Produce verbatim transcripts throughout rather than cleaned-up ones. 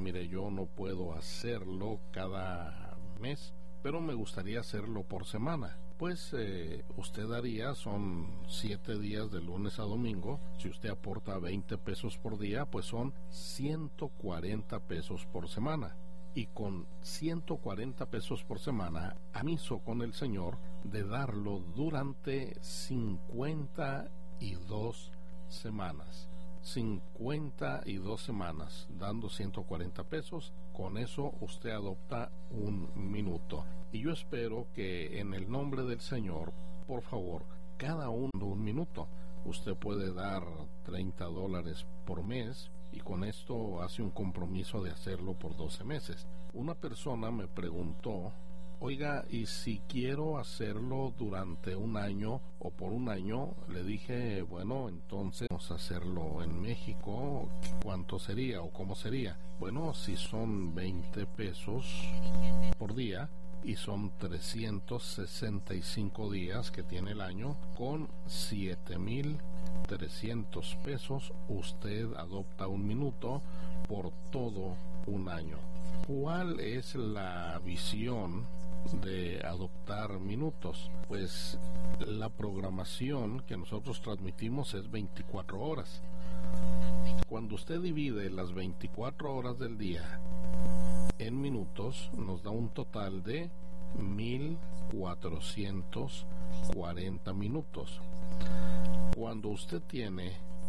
mire, yo no puedo hacerlo cada mes, pero me gustaría hacerlo por semana. Pues eh, usted haría, son siete días de lunes a domingo. Si usted aporta veinte pesos por día, pues son ciento cuarenta pesos por semana. Y con ciento cuarenta pesos por semana, amiso con el Señor de darlo durante cincuenta y dos semanas. cincuenta y dos semanas dando ciento cuarenta pesos. Con eso usted adopta un minuto. Y yo espero que en el nombre del Señor, por favor, cada uno un minuto. Usted puede dar treinta dólares por mes y con esto hace un compromiso de hacerlo por doce meses. Una persona me preguntó: oiga, ¿y si quiero hacerlo durante un año o por un año? Le dije, bueno, entonces vamos a hacerlo en México. ¿Cuánto sería o cómo sería? Bueno, si son veinte pesos por día y son trescientos sesenta y cinco días que tiene el año, con siete mil trescientos pesos usted adopta un minuto por todo un año. ¿Cuál es la visión de adoptar minutos? Pues la programación que nosotros transmitimos es veinticuatro horas. Cuando usted divide las veinticuatro horas del día en minutos, nos da un total de mil cuatrocientos cuarenta minutos. Cuando usted tiene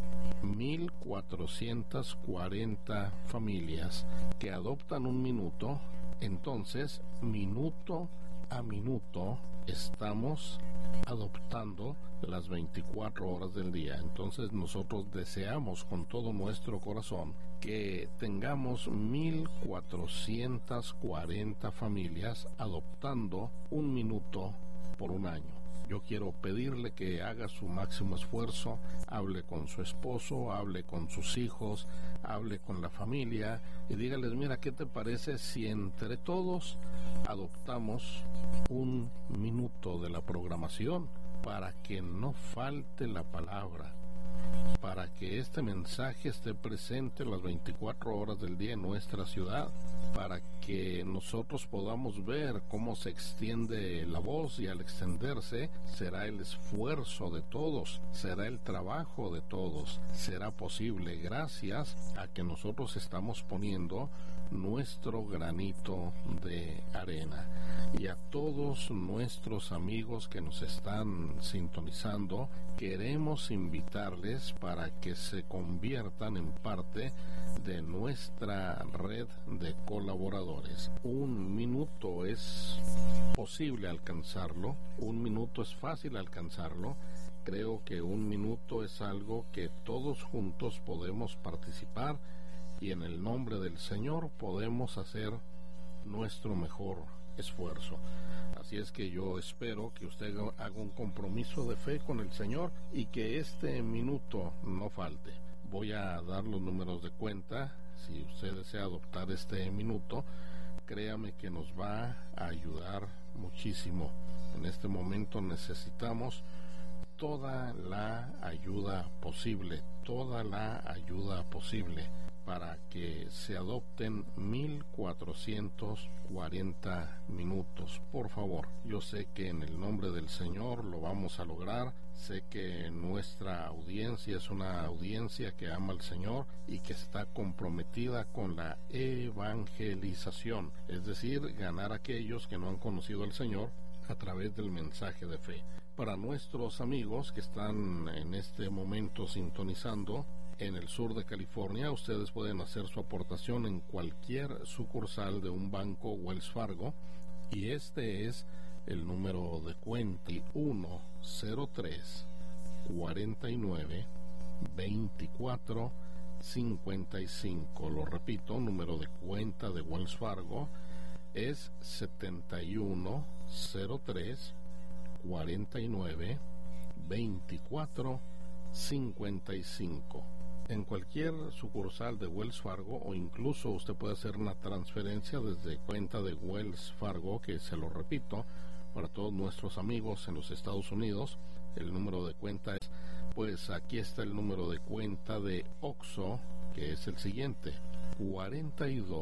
mil cuatrocientas cuarenta familias que adoptan un minuto, entonces minuto a minuto estamos adoptando las veinticuatro horas del día. Entonces nosotros deseamos con todo nuestro corazón que tengamos mil cuatrocientas cuarenta familias adoptando un minuto por un año. Yo quiero pedirle que haga su máximo esfuerzo, hable con su esposo, hable con sus hijos, hable con la familia y dígales: mira, ¿qué te parece si entre todos adoptamos un minuto de la programación para que no falte la palabra, para que este mensaje esté presente las veinticuatro horas del día en nuestra ciudad, para que nosotros podamos ver cómo se extiende la voz, y al extenderse será el esfuerzo de todos, será el trabajo de todos, será posible gracias a que nosotros estamos poniendo nuestro granito de arena. Y a todos nuestros amigos que nos están sintonizando, queremos invitarles para que se conviertan en parte de nuestra red de colaboradores. Un minuto es posible alcanzarlo, un minuto es fácil alcanzarlo. Creo que un minuto es algo que todos juntos podemos participar y en el nombre del Señor podemos hacer nuestro mejor esfuerzo. Así es que yo espero que usted haga un compromiso de fe con el Señor y que este minuto no falte. Voy a dar los números de cuenta. Si usted desea adoptar este minuto, créame que nos va a ayudar muchísimo. En este momento necesitamos toda la ayuda posible, toda la ayuda posible para que se adopten mil cuatrocientos cuarenta minutos. Por favor, yo sé que en el nombre del Señor lo vamos a lograr. Sé que nuestra audiencia es una audiencia que ama al Señor y que está comprometida con la evangelización, es decir, ganar a aquellos que no han conocido al Señor a través del mensaje de fe. Para nuestros amigos que están en este momento sintonizando en el sur de California, ustedes pueden hacer su aportación en cualquier sucursal de un banco Wells Fargo, y este es el número de cuenta: uno cero tres cuarenta y nueve veinticuatro cincuenta y cinco. Lo repito, número de cuenta de Wells Fargo es setenta y uno cero tres cuarenta y nueve veinticuatro cincuenta y cinco. En cualquier sucursal de Wells Fargo, o incluso usted puede hacer una transferencia desde cuenta de Wells Fargo, que se lo repito, para todos nuestros amigos en los Estados Unidos, el número de cuenta es, pues aquí está el número de cuenta de Oxxo, que es el siguiente: cuarenta y dos